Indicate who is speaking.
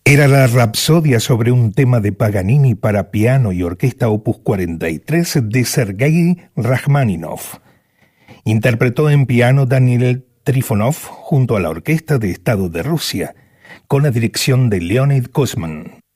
Speaker 1: Era la Rapsodia sobre un tema de Paganini para piano y orquesta opus 43 de Sergei Rachmaninoff. Interpretó en piano Daniel Trifonov junto a la Orquesta de Estado de Rusia, con la dirección de Leonid Kuzman.